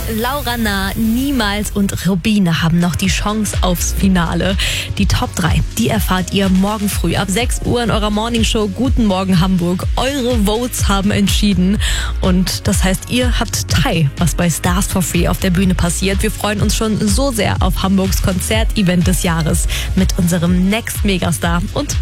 Laura Nah, Niemals und Rubine haben noch die Chance aufs Finale. Die Top 3, die erfahrt ihr morgen früh ab 6 Uhr in eurer Morningshow Guten Morgen Hamburg. Eure Votes haben entschieden und das heißt, ihr habt teil, was bei Stars for Free auf der Bühne passiert. Wir freuen uns schon so sehr auf Hamburgs Konzertevent des Jahres mit unserem Next Megastar und